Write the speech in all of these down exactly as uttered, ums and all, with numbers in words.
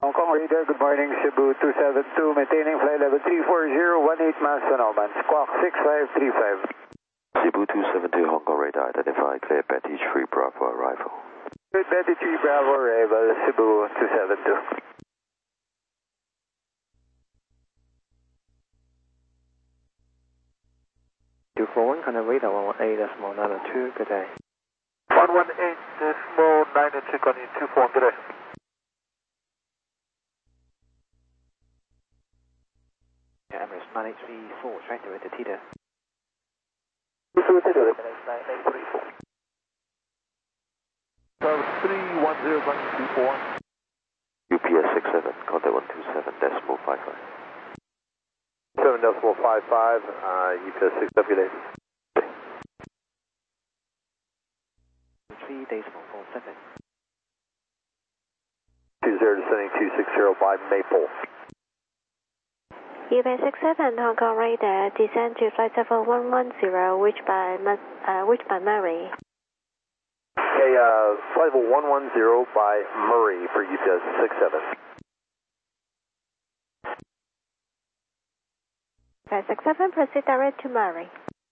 Hong Kong radar, good morning, Cebu two seven two, maintaining flight level three four zero one eight miles to Norman, squawk six five three five. Cebu two seven two, Hong Kong radar, identify clear Betty three Bravo arrival. Good, Betty three Bravo arrival, Cebu two seven two. two four one, Canada radar one one eight decimal nine two, good day. one one eight decimal nine two, Connie two four one, good day. Emirates nine eight three four, track director Tita. Emirates nine eight three four. three one zero, Connie two four one. U P S six seven, contact one two seven decimal five five. seven decimal five five, uh, U P S six W eight. three decimal four seven. two zero descending two six zero by Maple. U P S six seven, Hong Kong radar, descend to flight level one one zero, which by, uh, which by Murray. Okay, uh, flight level one one zero by Murray for U P S six seven. Flight six seven, proceed direct to Murray.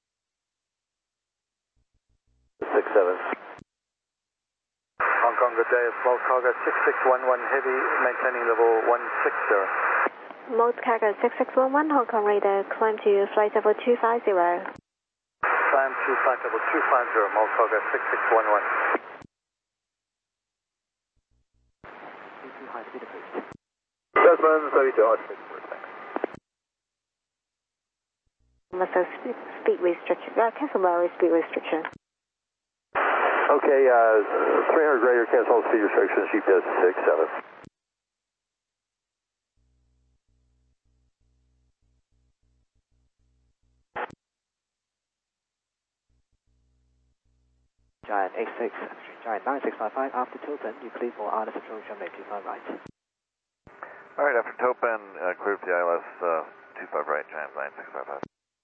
six seven. Hong Kong, good day, Small Cargo six six one one Heavy, maintaining level one six zero. Mode cargo six six one one, Hong Kong radar, climb to flight level two five zero. Climb to flight level two five zero, Small Cargo six six one one. High speed approved. Desmond, thirty-two, high speed approved, thanks. Must have speed, speed restriction, uh, cancel Murray speed restriction. Okay, uh, three hundred radar, cancel all speed restrictions, U P S six seven. Giant eight six, Giant nine six five five, after Topen, you clear for R S approach runway two five right. Alright, after Topen, uh, clear to the I L S uh, two five right, Giant nine six five five.